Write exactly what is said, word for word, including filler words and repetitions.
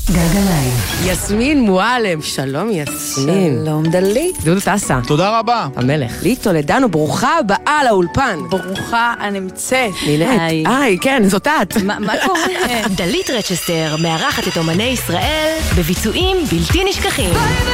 גלגליים. יסמין מועלם, שלום יסמין. שלום דלית. דודו טסה. תודה רבה. המלך. לי תולדנו, ברוכה הבאה לאולפן. ברוכה הנמצאת. נינט. היי. היי, כן, זאת את. מה מה קורה? דלית רצ'סטר מארחת את אומני ישראל בביצועים בלתי נשכחים.